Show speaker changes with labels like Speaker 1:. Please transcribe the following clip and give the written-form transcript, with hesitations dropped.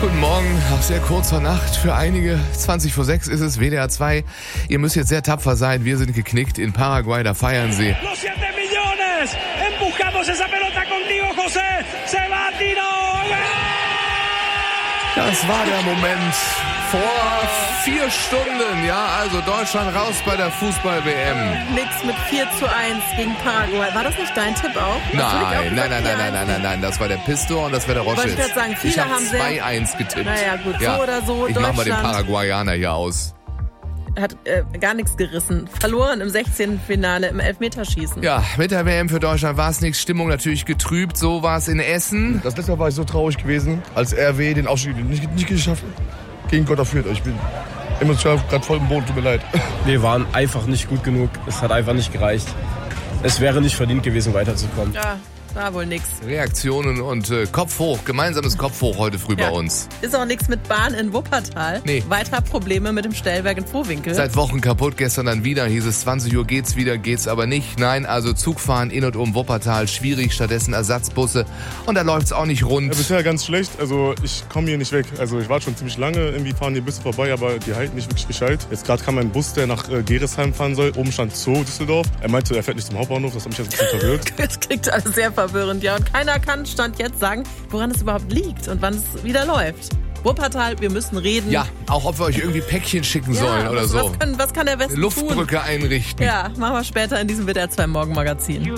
Speaker 1: Guten Morgen, auch sehr kurz vor Nacht für einige. 5:20 ist es, WDR 2. Ihr müsst jetzt sehr tapfer sein. Wir sind geknickt in Paraguay, da feiern sie.
Speaker 2: Los 7 millones. Empujamos esa pelota contigo, José. Se va, Tino.
Speaker 1: Das war der Moment vor 4 Stunden. Ja, also Deutschland raus bei der Fußball-WM.
Speaker 3: Nix mit 4:1 gegen Paraguay. War das nicht dein Tipp auch?
Speaker 1: Nein. Das war der Pistor und das war der Roschitz.
Speaker 3: Wollte ich gerade sagen, viele
Speaker 1: ich habe
Speaker 3: haben
Speaker 1: 2-1 getippt.
Speaker 3: Naja, gut, so oder so.
Speaker 1: Ich mach mal den
Speaker 3: Deutschland
Speaker 1: Paraguayaner hier aus.
Speaker 3: hat gar nichts gerissen. Verloren im 16. Finale im Elfmeterschießen.
Speaker 1: Ja, mit der WM für Deutschland war es nichts. Stimmung natürlich getrübt. So war es in Essen.
Speaker 4: Das letzte Mal war ich so traurig gewesen, als RW den Aufstieg nicht geschafft hat. Gegen Gott erführt. Ich bin emotional gerade voll im Boden, tut mir leid.
Speaker 5: Wir waren einfach nicht gut genug. Es hat einfach nicht gereicht. Es wäre nicht verdient gewesen, weiterzukommen.
Speaker 3: Ja, war wohl nix.
Speaker 1: Reaktionen und Kopf hoch. Gemeinsames Kopf hoch heute früh bei uns.
Speaker 3: Ist auch nichts mit Bahn in Wuppertal.
Speaker 1: Nee.
Speaker 3: Weiter Probleme mit dem Stellwerk in Vohwinkel.
Speaker 1: Seit Wochen kaputt, gestern dann wieder. Hieß es 20 Uhr geht's wieder, geht's aber nicht. Nein, also Zugfahren in und um Wuppertal schwierig, stattdessen Ersatzbusse. Und da läuft's auch nicht rund.
Speaker 4: Ja, bisher ganz schlecht, also ich komme hier nicht weg. Also ich war schon ziemlich lange, irgendwie fahren die Busse vorbei, aber die halten nicht wirklich Bescheid. Jetzt gerade kam ein Bus, der nach Geresheim fahren soll. Oben stand Zoo Düsseldorf. Er meinte, er fährt nicht zum Hauptbahnhof, das hat mich jetzt ein bisschen verwirrt.
Speaker 3: Das klingt alles sehr verwirrend, ja. Und keiner kann Stand jetzt sagen, woran es überhaupt liegt und wann es wieder läuft. Wuppertal, wir müssen reden.
Speaker 1: Ja, auch ob wir euch irgendwie Päckchen schicken sollen oder so.
Speaker 3: Was kann der Westen
Speaker 1: Luftbrücke
Speaker 3: tun?
Speaker 1: einrichten.
Speaker 3: Ja, machen wir später in diesem WDR 2 Morgenmagazin.